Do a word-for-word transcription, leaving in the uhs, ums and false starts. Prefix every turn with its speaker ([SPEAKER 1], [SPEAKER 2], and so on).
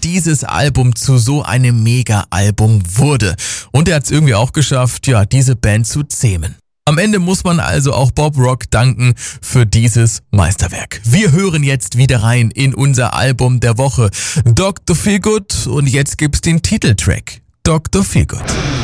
[SPEAKER 1] dieses Album zu so einem Mega-Album wurde. Und er hat es irgendwie auch geschafft, ja, diese Band zu zähmen. Am Ende muss man also auch Bob Rock danken für dieses Meisterwerk. Wir hören jetzt wieder rein in unser Album der Woche, Doktor Feelgood, und jetzt gibt's den Titeltrack, Doktor Feelgood.